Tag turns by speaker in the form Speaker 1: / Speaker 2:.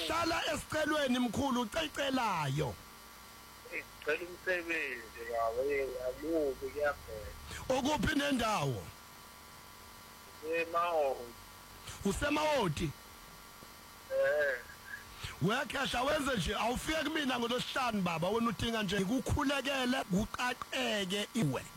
Speaker 1: uhlala esicelweni mkhulu ucecelayo
Speaker 2: Ngicela umsebenzi yawe amubi kuyaphela.
Speaker 1: okuphi nendawo
Speaker 2: Emawo.
Speaker 1: usemawodi Wekhasha wenze nje awufike kumina ngolosihlanu baba wena udinga nje ukukhulekele kuqaqeke iwe